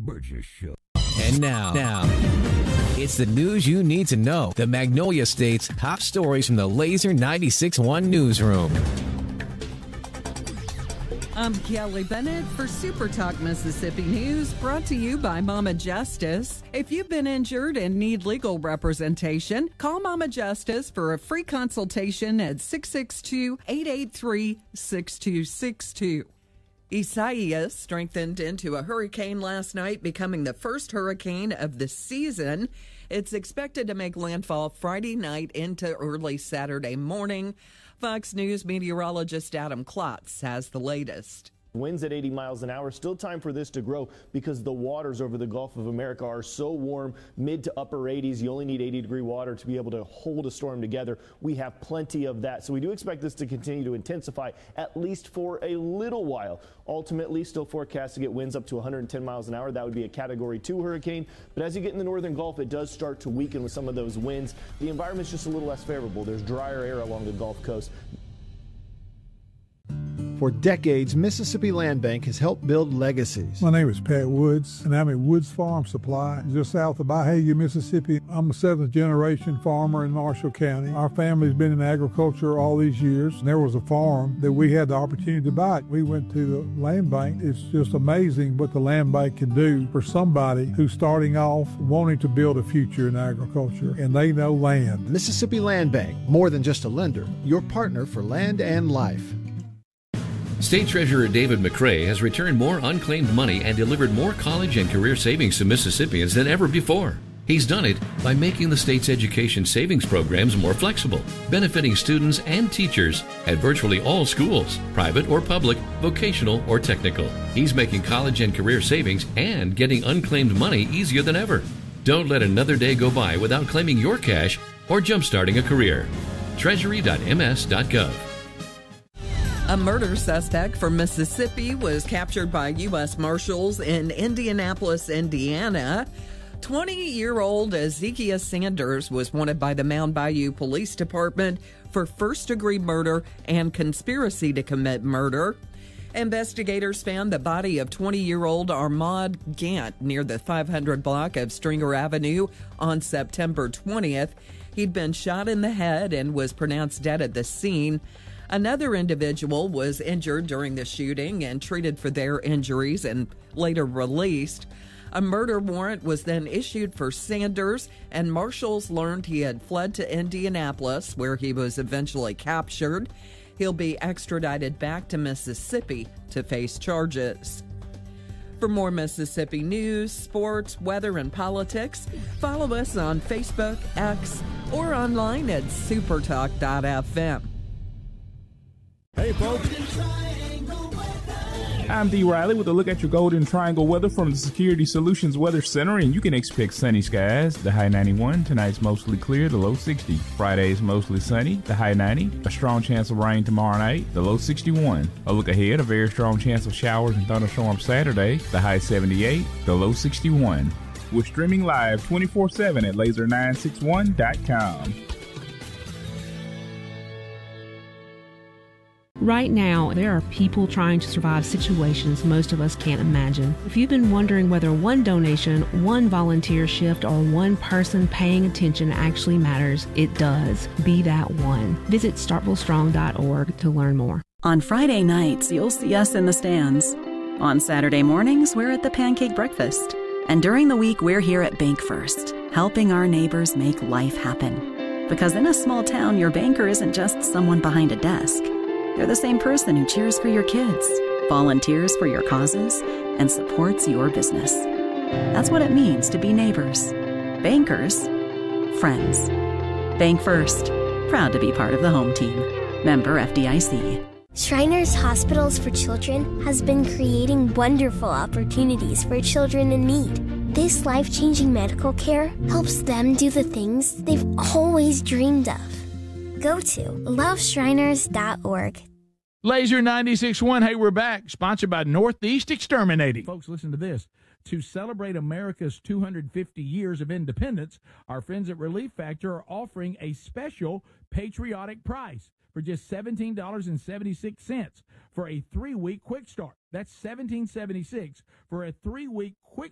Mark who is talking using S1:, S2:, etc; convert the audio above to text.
S1: Burgess Show.
S2: And now, it's the news you need to know. The Magnolia State's top stories from the Laser 96.1 newsroom.
S3: I'm Kelly Bennett for Super Talk Mississippi News, brought to you by Mama Justice. If you've been injured and need legal representation, call Mama Justice for a free consultation at 662-883-6262. Isaias strengthened into a hurricane last night, becoming the first hurricane of the season. It's expected to make landfall Friday night into early Saturday morning. Fox News meteorologist Adam Klotz has the latest.
S4: Winds at 80 miles an hour. Still time for this to grow because the waters over the Gulf of America are so warm, mid to upper 80s. You only need 80-degree water to be able to hold a storm together. We have plenty of that. So we do expect this to continue to intensify at least for a little while. Ultimately, still forecast to get winds up to 110 miles an hour. That would be a Category 2 hurricane. But as you get in the northern Gulf, it does start to weaken with some of those winds. The environment's just a little less favorable. There's drier air along the Gulf Coast.
S5: For decades, Mississippi Land Bank has helped build legacies.
S6: My name is Pat Woods, and I'm at Woods Farm Supply, just south of Byhalia, Mississippi. I'm a seventh-generation farmer in Marshall County. Our family's been in agriculture all these years, and there was a farm that we had the opportunity to buy. We went to the land bank. It's just amazing what the land bank can do for somebody who's starting off wanting to build a future in agriculture, and they know land.
S5: Mississippi Land Bank, more than just a lender, your partner for land and life.
S7: State Treasurer David McRae has returned more unclaimed money and delivered more college and career savings to Mississippians than ever before. He's done it by making the state's education savings programs more flexible, benefiting students and teachers at virtually all schools, private or public, vocational or technical. He's making college and career savings and getting unclaimed money easier than ever. Don't let another day go by without claiming your cash or jumpstarting a career. Treasury.ms.gov.
S3: A murder suspect from Mississippi was captured by U.S. Marshals in Indianapolis, Indiana. 20-year-old Ezekiel Sanders was wanted by the Mound Bayou Police Department for first-degree murder and conspiracy to commit murder. Investigators found the body of 20-year-old Ahmad Gant near the 500 block of Stringer Avenue on September 20th. He'd been shot in the head and was pronounced dead at the scene. Another individual was injured during the shooting and treated for their injuries and later released. A murder warrant was then issued for Sanders, and marshals learned he had fled to Indianapolis, where he was eventually captured. He'll be extradited back to Mississippi to face charges. For more Mississippi news, sports, weather, and politics, follow us on Facebook, X, or online at supertalk.fm.
S8: Hey, folks. I'm D. Riley with a look at your Golden Triangle weather from the Security Solutions Weather Center, and you can expect sunny skies. The high 91. Tonight's mostly clear, the low 60. Friday's mostly sunny, the high 90. A strong chance of rain tomorrow night, the low 61. A look ahead, a very strong chance of showers and thunderstorms Saturday, the high 78, the low 61. We're streaming live 24/7 at laser961.com.
S9: Right now, there are people trying to survive situations most of us can't imagine. If you've been wondering whether one donation, one volunteer shift, or one person paying attention actually matters, it does. Be that one. Visit startvillestrong.org to learn more.
S10: On Friday nights, you'll see us in the stands. On Saturday mornings, we're at the Pancake Breakfast. And during the week, we're here at Bank First, helping our neighbors make life happen. Because in a small town, your banker isn't just someone behind a desk. They're the same person who cheers for your kids, volunteers for your causes, and supports your business. That's what it means to be neighbors. Bankers, friends. Bank First, proud to be part of the home team. Member FDIC.
S11: Shriners Hospitals for Children has been creating wonderful opportunities for children in need. This life-changing medical care helps them do the things they've always dreamed of. Go to loveshriners.org.
S12: Laser 96.1, hey, we're back. Sponsored by Northeast Exterminating. Folks, listen to this. To celebrate America's 250 years of independence, our friends at Relief Factor are offering a special patriotic price for just $17.76 for a 3-week quick start. That's $17.76 for a 3-week quick